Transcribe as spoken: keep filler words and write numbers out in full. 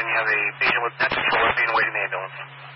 ten, you have a patient with next floor being awaiting the ambulance.